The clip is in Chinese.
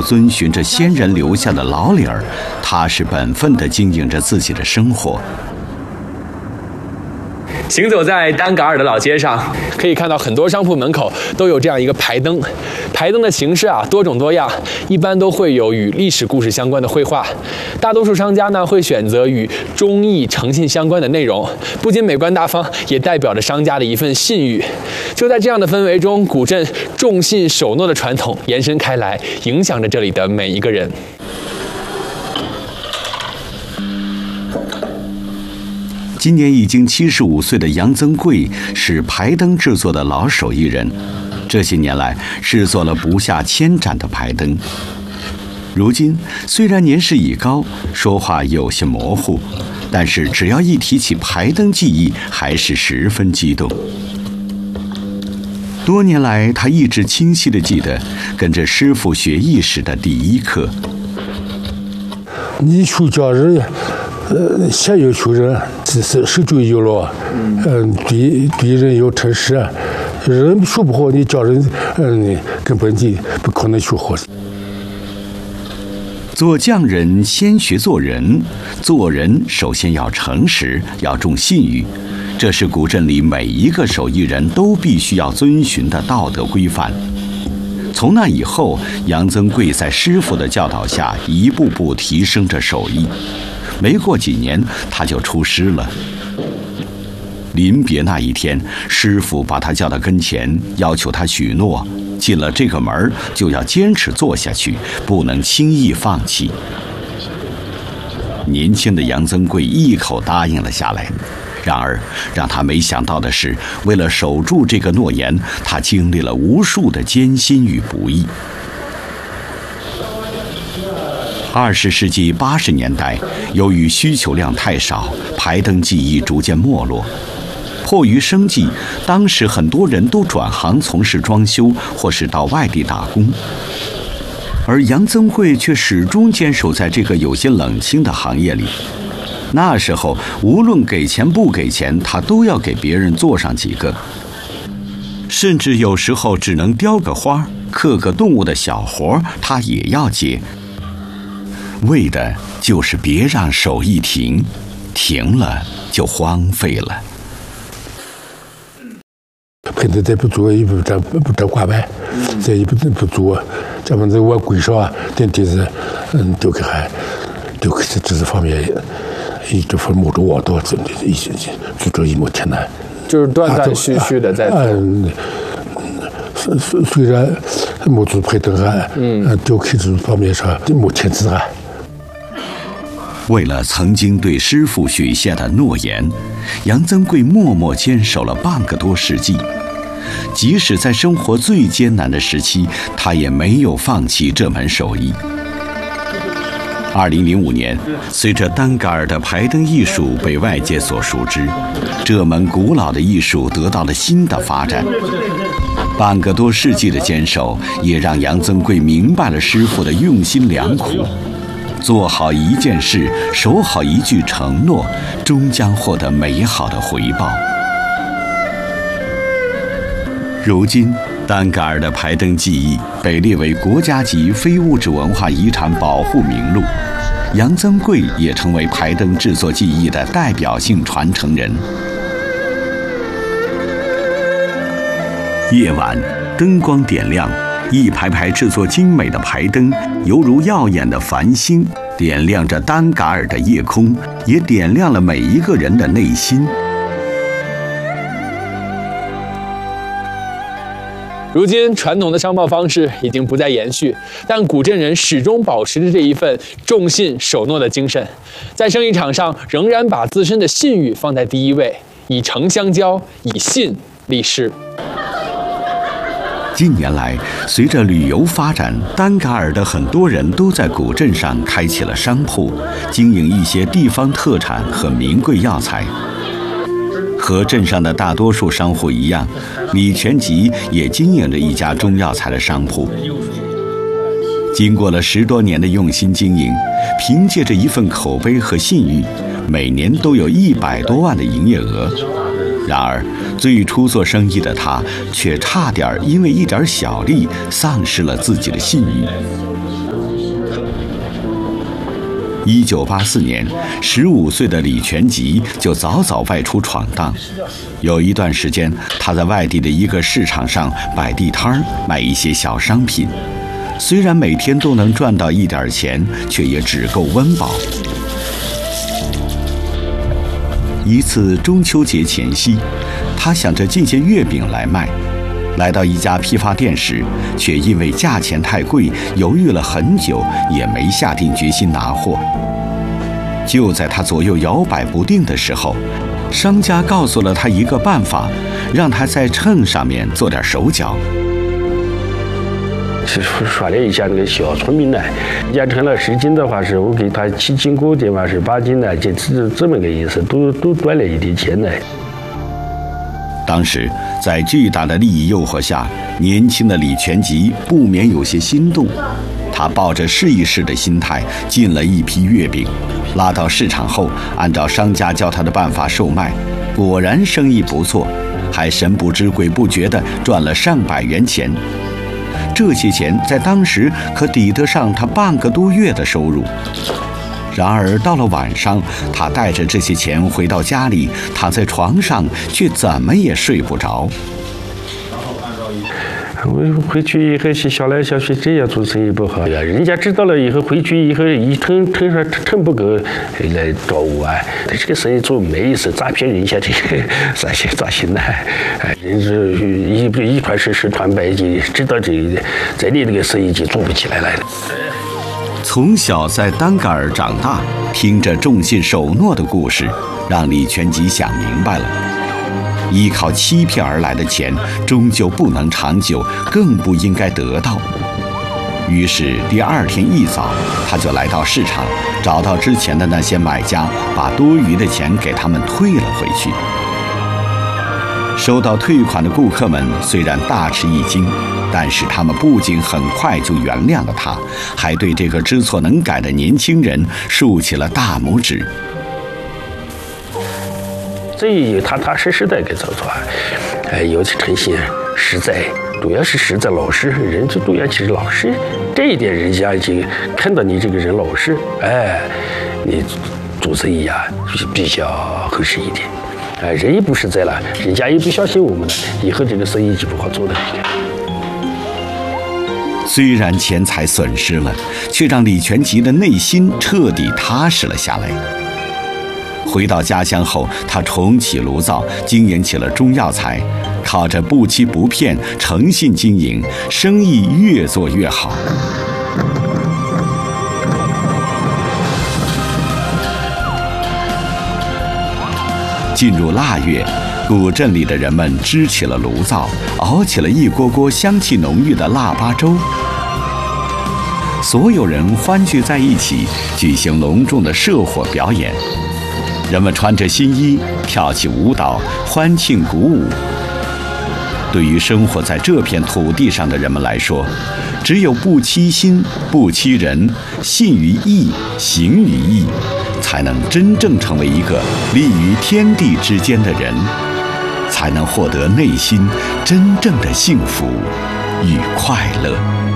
遵循着先人留下的老理儿，踏实本分地经营着自己的生活。 行走在丹嘎尔的老街上，可以看到很多商铺门口都有这样一个排灯。排灯的形式多种多样，一般都会有与历史故事相关的绘画。大多数商家呢会选择与忠义诚信相关的内容，不仅美观大方，也代表着商家的一份信誉。就在这样的氛围中，古镇重信守诺的传统延伸开来，影响着这里的每一个人。 今年已经75岁的杨增贵是排灯制作的老手艺人，这些年来制作了不下1000盏的排灯。如今虽然年事已高，说话有些模糊，但是只要一提起排灯技艺，还是十分激动。多年来，他一直清晰地记得跟着师傅学艺时的第一课。 你去教人，先要求人，是守旧有了，对人要诚实，人学不好，你教人，根本就不可能学好。 做匠人先学做人，做人首先要诚实，要重信誉，这是古镇里每一个手艺人都必须要遵循的道德规范。从那以后，杨增贵在师傅的教导下，一步步提升着手艺。没过几年，他就出师了。临别那一天，师傅把他叫到跟前，要求他许诺，进了这个门就要坚持做下去，不能轻易放弃。年轻的杨增贵一口答应了下来。然而，让他没想到的是，为了守住这个诺言，他经历了无数的艰辛与不易。20世纪80年代，由于需求量太少，排灯技艺逐渐没落。迫于生计，当时很多人都转行从事装修，或是到外地打工。而杨增贵却始终坚守在这个有些冷清的行业里。那时候，无论给钱不给钱，他都要给别人做上几个，甚至有时候只能雕个花、刻个动物的小活，他也要接，为的就是别让手艺停，停了就荒废了。 现在再不做，也不得挂牌，再也不做，这么子我规上，电梯子，都给还，都给这方面。这份某种网道，真的一些就这一毛钱难， 就是断断续续的在做。 虽然某种排灯啊，雕刻这方面上没钱自然。 为了曾经对师傅许下的诺言，杨增贵默默坚守了半个多世纪。即使在生活最艰难的时期，他也没有放弃这门手艺。2005年，随着丹嘎尔的排灯艺术被外界所熟知，这门古老的艺术得到了新的发展。半个多世纪的坚守，也让杨增贵明白了师傅的用心良苦。做好一件事，守好一句承诺，终将获得美好的回报。如今，丹嘎尔的排灯技艺被列为国家级非物质文化遗产保护名录，杨增贵也成为排灯制作技艺的代表性传承人。夜晚，灯光点亮，一排排制作精美的排灯，犹如耀眼的繁星，点亮着丹嘎尔的夜空，也点亮了每一个人的内心。 如今，传统的商贸方式已经不再延续，但古镇人始终保持着这一份重信守诺的精神，在生意场上仍然把自身的信誉放在第一位，以诚相交，以信立事。 近年来，随着旅游发展，丹嘎尔的很多人都在古镇上开起了商铺，经营一些地方特产和名贵药材。和镇上的大多数商户一样，李全吉也经营着一家中药材的商铺。经过了10多年的用心经营，凭借着一份口碑和信誉，每年都有100多万的营业额。然而，最初做生意的他，却差点因为一点小利丧失了自己的信誉。 1984年，15岁的李全吉就早早外出闯荡。有一段时间，他在外地的一个市场上摆地摊儿，卖一些小商品。虽然每天都能赚到一点钱，却也只够温饱。一次中秋节前夕，他想着进些月饼来卖。来到一家批发店时，却因为价钱太贵，犹豫了很久，也没下定决心拿货。就在他左右摇摆不定的时候，商家告诉了他一个办法，让他在秤上面做点手脚。 是说了一下那个小聪明呢，人家称了10斤的话，是我给他7斤锅的话是8斤呢，就这么个意思，都赚了一点钱呢。 当时在巨大的利益诱惑下，年轻的李全吉不免有些心动。他抱着试一试的心态进了一批月饼，拉到市场后，按照商家教他的办法售卖，果然生意不错，还神不知鬼不觉地赚了上百元钱。这些钱在当时可抵得上他半个多月的收入。然而到了晚上，他带着这些钱回到家里，躺在床上却怎么也睡不着。 我回去以后想来想去，这样做生意不好呀。人家知道了以后，回去以后一称不够来找我啊。这个生意做没意思，诈骗人家这个咋行呢？人是一传十传百，就知道这里那个生意就做不起来了。 从小在丹嘎尔长大，听着重信守诺的故事，让李全吉想明白了，依靠欺骗而来的钱终究不能长久，更不应该得到。于是第2天一早，他就来到市场，找到之前的那些买家，把多余的钱给他们退了回去。收到退款的顾客们虽然大吃一惊，但是他们不仅很快就原谅了他，还对这个知错能改的年轻人竖起了大拇指。 这也踏踏实实的给做出来，有诚信实在，主要是实在老实，人最重要就是老实。这一点人家就看到你这个人老实，你做生意啊比较合适一点。人也不实在了，人家也不相信我们了，以后这个生意就不好做了。 虽然钱财损失了，却让李全吉的内心彻底踏实了下来。回到家乡后，他重启炉灶，经营起了中药材，靠着不欺不骗、诚信经营，生意越做越好。进入腊月，古镇里的人们支起了炉灶，熬起了一锅锅香气浓郁的腊八粥。所有人欢聚在一起，举行隆重的社火表演。人们穿着新衣，跳起舞蹈，欢庆鼓舞。对于生活在这片土地上的人们来说，只有不欺心、不欺人，信于义，行于义，才能真正成为一个立于天地之间的人，才能获得内心真正的幸福与快乐。